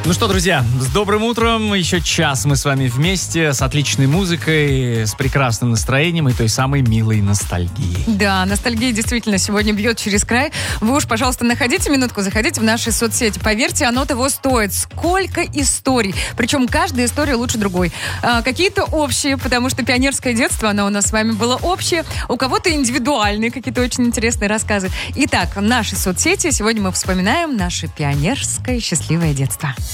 Ну что, друзья, с добрым утром. Еще час мы с вами вместе, с отличной музыкой, с прекрасным настроением и той самой милой ностальгией. Да, ностальгия действительно сегодня бьет через край. Вы уж, пожалуйста, находите минутку, заходите в наши соцсети. Поверьте, оно того стоит. Сколько историй. Причем каждая история лучше другой. Какие-то общие, потому что пионерское детство, оно у нас с вами было общее. У кого-то индивидуальные, какие-то очень интересные рассказы. Итак, наши соцсети. Сегодня мы вспоминаем наше пионерское счастливое детство.